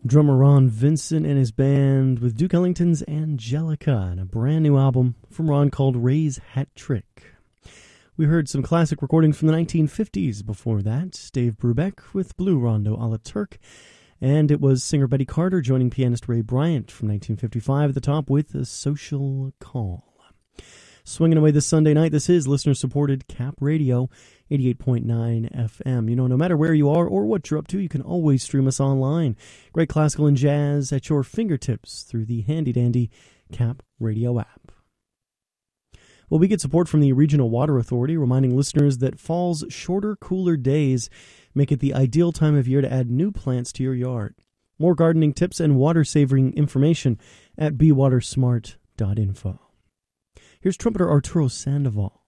Drummer Ron Vincent and his band with Duke Ellington's Angelica and a brand new album from Ron called Ray's Hat Trick. We heard some classic recordings from the 1950s before that. Dave Brubeck with Blue Rondo a la Turk. And it was singer Betty Carter joining pianist Ray Bryant from 1955 at the top with A Social Call. Swinging away this Sunday night, this is listener-supported Cap Radio, 88.9 FM. You know, no matter where you are or what you're up to, you can always stream us online. Great classical and jazz at your fingertips through the handy-dandy Cap Radio app. Well, we get support from the Regional Water Authority, reminding listeners that fall's shorter, cooler days make it the ideal time of year to add new plants to your yard. More gardening tips and water-saving information at bewatersmart.info. Here's trumpeter Arturo Sandoval.